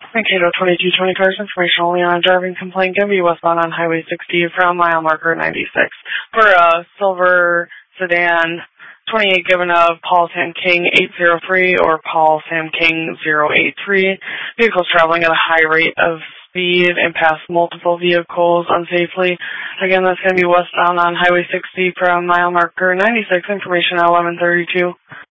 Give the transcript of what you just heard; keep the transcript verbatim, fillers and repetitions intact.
Mankato twenty-two twenty cars, information only on a driving complaint. Going to be westbound on Highway sixty from mile marker ninety-six. For a silver sedan, twenty-eight given of Paul Sam King eight oh three or Paul Sam King zero eight three. Vehicles traveling at a high rate of speed and past multiple vehicles unsafely. Again, that's going to be westbound on Highway sixty from mile marker ninety-six. Information at eleven thirty-two.